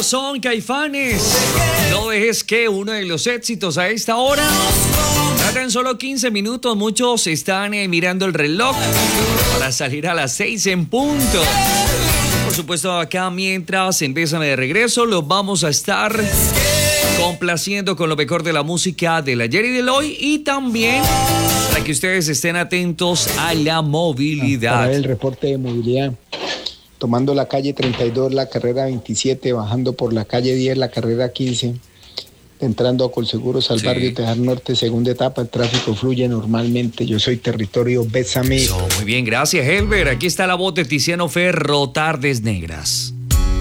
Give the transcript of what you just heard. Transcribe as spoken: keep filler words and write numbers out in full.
Ellos son Caifanes. No dejes que uno de los éxitos a esta hora. Tan solo quince minutos. Muchos están eh, mirando el reloj para salir a las seis en punto. Por supuesto, acá mientras en Bésame de regreso, los vamos a estar complaciendo con lo mejor de la música del ayer y del hoy, y también para que ustedes estén atentos a la movilidad. Para el reporte de movilidad, tomando la calle treinta y dos, la carrera veintisiete, bajando por la calle diez, la carrera quince, entrando a Colseguros al sí. barrio Tejar Norte, segunda etapa, el tráfico fluye normalmente. Yo soy Territorio Bésame. Eso, muy bien, gracias, Helber. Aquí está la voz de Tiziano Ferro, Tardes Negras.